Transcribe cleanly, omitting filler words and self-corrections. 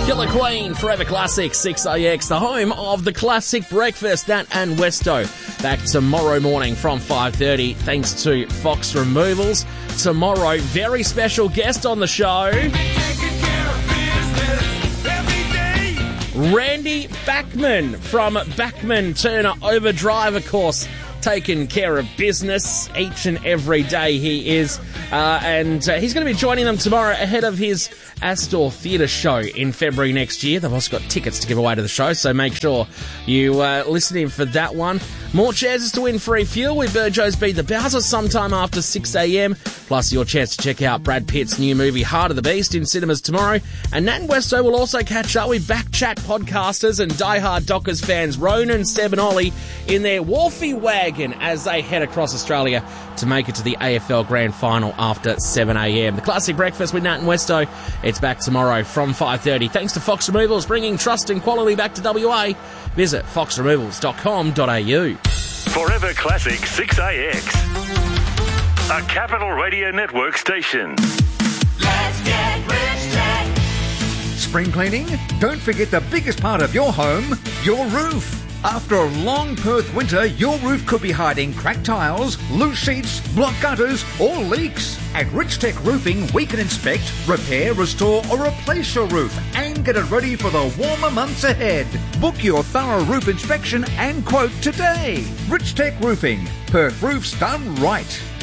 Killer Queen, Forever Classic, 6AX, the home of the classic breakfast, Nat and Westo. Back tomorrow morning from 5:30, thanks to Fox Removals. Tomorrow, very special guest on the show, Randy Bachman from Bachman Turner Overdrive, of course, taking care of business each and every day he is. And he's going to be joining them tomorrow ahead of his Astor Theatre show in February next year. They've also got tickets to give away to the show, so make sure you listen in for that one. More chances to win free fuel with Burjo's Beat the Bowser sometime after 6am. Plus your chance to check out Brad Pitt's new movie Heart of the Beast in cinemas tomorrow. And Nat and Westo will also catch up with Backchat podcasters and diehard Dockers fans Ronan, Seb and Ollie in their Wharfie wagon as they head across Australia to make it to the AFL Grand Final after 7am. The Classic Breakfast with Nat and Westo, it's back tomorrow from 5:30. Thanks to Fox Removals, bringing trust and quality back to WA. Visit foxremovals.com.au. Forever Classic 6AX. A Capital Radio Network station. Let's get Rich Tech. Spring cleaning? Don't forget the biggest part of your home, your roof. After a long Perth winter, your roof could be hiding cracked tiles, loose sheets, blocked gutters, or leaks. At Rich Tech Roofing, we can inspect, repair, restore, or replace your roof and get it ready for the warmer months ahead. Book your thorough roof inspection and quote today. Rich Tech Roofing. Perth roofs done right.